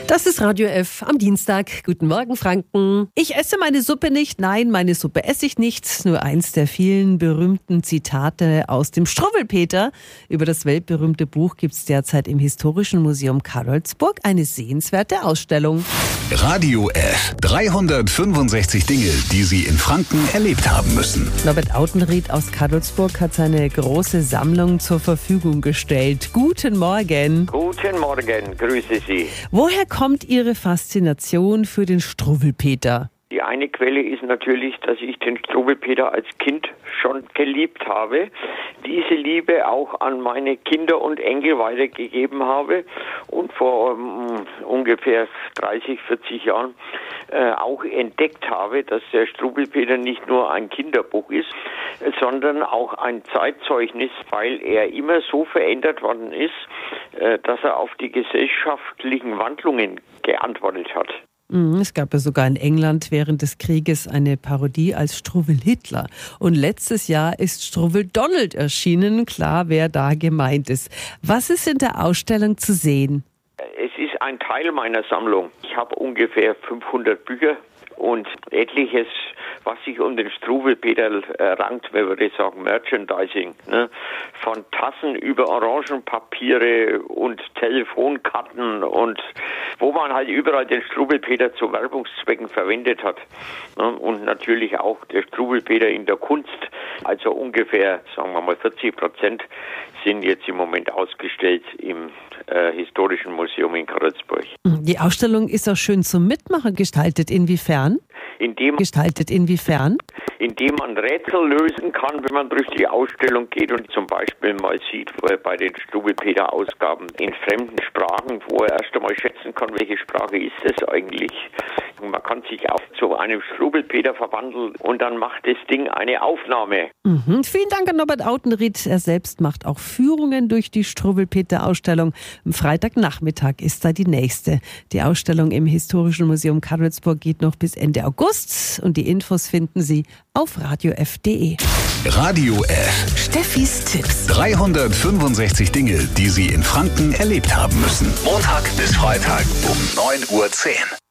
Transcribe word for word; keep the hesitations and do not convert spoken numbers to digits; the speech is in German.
Das ist Radio F am Dienstag. Guten Morgen, Franken. Ich esse meine Suppe nicht. Nein, meine Suppe esse ich nicht. Nur eins der vielen berühmten Zitate aus dem Struwwelpeter. Über das weltberühmte Buch gibt es derzeit im Historischen Museum Karlsburg eine sehenswerte Ausstellung. Radio F. dreihundertfünfundsechzig Dinge, die Sie in Franken erlebt haben müssen. Norbert Autenried aus Karlsburg hat seine große Sammlung zur Verfügung gestellt. Guten Morgen. Guten Morgen, grüße Sie. Woher kommt Ihre Faszination für den Struwwelpeter? Die eine Quelle ist natürlich, dass ich den Struwwelpeter als Kind schon geliebt habe, diese Liebe auch an meine Kinder und Enkel weitergegeben habe und vor um, ungefähr dreißig, vierzig Jahren äh, auch entdeckt habe, dass der Struwwelpeter nicht nur ein Kinderbuch ist, sondern auch ein Zeitzeugnis, weil er immer so verändert worden ist, äh, dass er auf die gesellschaftlichen Wandlungen geantwortet hat. Es gab ja sogar in England während des Krieges eine Parodie als Struwwel Hitler. Und letztes Jahr ist Struwwel Donald erschienen. Klar, wer da gemeint ist. Was ist in der Ausstellung zu sehen? Es ist ein Teil meiner Sammlung. Ich habe ungefähr fünfhundert Bücher und etliches, was sich um den Struwwelpeter äh, rankt, man würde sagen Merchandising, ne? Von Tassen über Orangenpapiere und Telefonkarten und wo man halt überall den Struwwelpeter zu Werbungszwecken verwendet hat. Ne? Und natürlich auch der Struwwelpeter in der Kunst, also ungefähr, sagen wir mal vierzig Prozent sind jetzt im Moment ausgestellt im äh, Historischen Museum in Karlsburg. Die Ausstellung ist auch schön zum Mitmachen gestaltet. Inwiefern? Indem, gestaltet inwiefern? Indem man Rätsel lösen kann, wenn man durch die Ausstellung geht und zum Beispiel mal sieht, wo er bei den Struwwelpeter-Ausgaben in fremden Sprachen, wo er erst einmal schätzen kann, welche Sprache ist es eigentlich. Und man kann sich auch zu einem Struwwelpeter verwandeln und dann macht das Ding eine Aufnahme. Mhm. Vielen Dank an Norbert Autenried. Er selbst macht auch Führungen durch die Struwwelpeter-Ausstellung. Am Freitagnachmittag ist da die nächste. Die Ausstellung im Historischen Museum Karlsburg geht noch bis Ende August und die Infos finden Sie auf radio f punkt de. Radio F. Steffis Tipps. dreihundertfünfundsechzig Dinge, die Sie in Franken erlebt haben müssen. Montag bis Freitag um neun Uhr zehn.